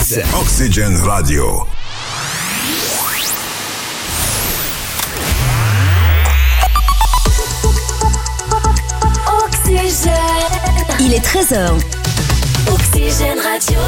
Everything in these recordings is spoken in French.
c'est Oxygène Radio. Il est 13h. Oxygène Radio.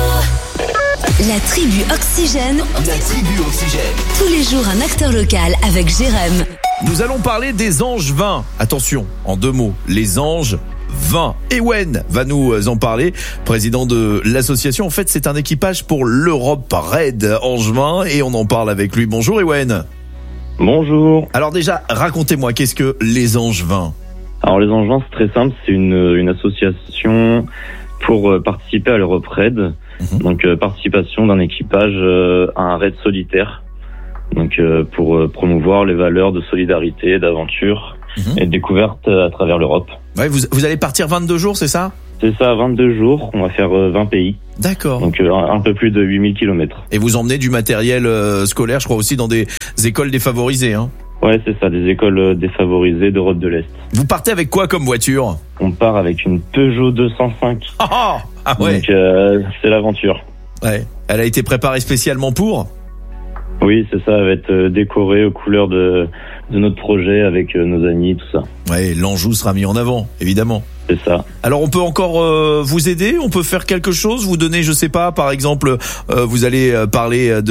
La tribu Oxygène. La tribu Oxygène. Tous les jours, un acteur local avec Jérém. Nous allons parler des Angevins. Attention, en 2 mots, les Angevins. Ewen va nous en parler, président de l'association. En fait, c'est un équipage pour l'Europe Raid Angevin et on en parle avec lui. Bonjour Ewen. Bonjour. Alors déjà, racontez-moi, qu'est-ce que les Angevins ? Alors les Angevins, c'est très simple, c'est une association pour participer à l'Europe Raid. Donc participation d'un équipage à un raid solitaire. Donc pour promouvoir les valeurs de solidarité, d'aventure et de découverte à travers l'Europe. Ouais, vous allez partir 22 jours, c'est ça ? C'est ça, 22 jours, on va faire 20 pays. D'accord. Donc un peu plus de 8000 km. Et vous emmenez du matériel scolaire, je crois aussi dans des écoles défavorisées, hein ? Ouais, c'est ça, des écoles défavorisées d'Europe de l'Est. Vous partez avec quoi comme voiture ? On part avec une Peugeot 205. Ah ouais. Donc c'est l'aventure. Ouais. Elle a été préparée spécialement pour ? Oui, c'est ça, elle va être décorée aux couleurs de notre projet avec nos amis, tout ça. Ouais, l'Anjou sera mis en avant, évidemment. C'est ça. Alors on peut encore vous aider, on peut faire quelque chose, vous donner, je sais pas, par exemple, vous allez parler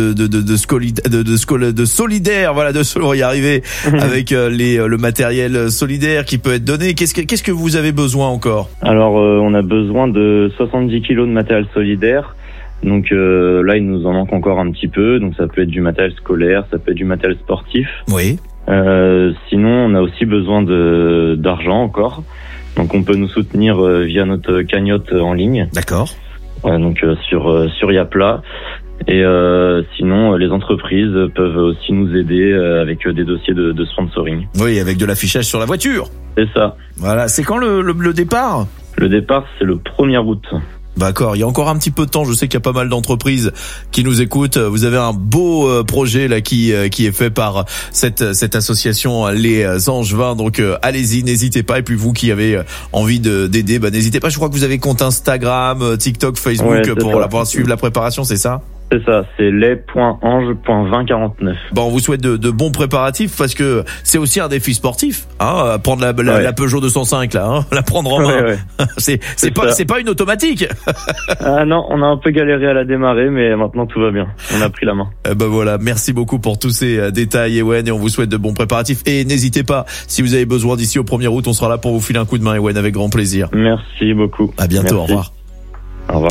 de solidaire, voilà, on va y arriver avec le matériel solidaire qui peut être donné. Qu'est-ce que vous avez besoin encore ? Alors on a besoin de 70 kilos de matériel solidaire. Donc là, il nous en manque encore un petit peu. Donc ça peut être du matériel scolaire, ça peut être du matériel sportif. Oui. Sinon, on a aussi besoin d'argent encore. Donc on peut nous soutenir via notre cagnotte en ligne. D'accord. Donc sur Yapla. Et sinon, les entreprises peuvent aussi nous aider avec des dossiers de sponsoring. Oui, avec de l'affichage sur la voiture. C'est ça. Voilà. C'est quand le départ ? Le départ, c'est le 1er août. D'accord, il y a encore un petit peu de temps, je sais qu'il y a pas mal d'entreprises qui nous écoutent. Vous avez un beau projet là qui est fait par cette association Les Angevins. Donc allez-y, n'hésitez pas. Et puis vous qui avez envie d'aider, n'hésitez pas. Je crois que vous avez compte Instagram, TikTok, Facebook pour suivre la préparation, c'est ça ? C'est ça, c'est les.ange.2049. Bon, on vous souhaite de bons préparatifs parce que c'est aussi un défi sportif, hein, prendre la Peugeot 205 là, hein, la prendre en main. Ouais. c'est pas une automatique. Ah non, on a un peu galéré à la démarrer, mais maintenant tout va bien. On a pris la main. Voilà, merci beaucoup pour tous ces détails, Ewen, et on vous souhaite de bons préparatifs. Et n'hésitez pas, si vous avez besoin d'ici au 1er août, on sera là pour vous filer un coup de main, Ewen, avec grand plaisir. Merci beaucoup. À bientôt, merci. Au revoir.